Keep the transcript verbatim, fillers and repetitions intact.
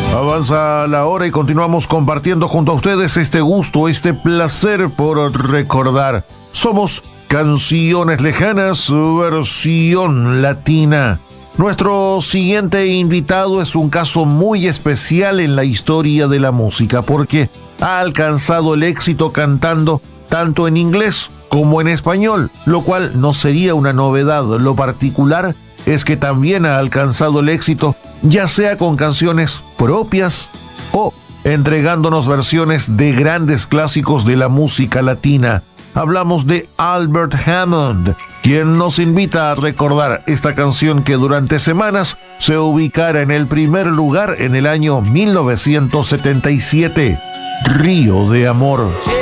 Avanza la hora y continuamos compartiendo junto a ustedes este gusto, este placer por recordar. Somos Canciones Lejanas, versión latina. Nuestro siguiente invitado es un caso muy especial en la historia de la música porque ha alcanzado el éxito cantando tanto en inglés como en español, lo cual no sería una novedad. Lo particular es que también ha alcanzado el éxito ya sea con canciones propias o entregándonos versiones de grandes clásicos de la música latina. Hablamos de Albert Hammond, quien nos invita a recordar esta canción que durante semanas se ubicara en el primer lugar en el año mil novecientos setenta y siete, Río de Amor.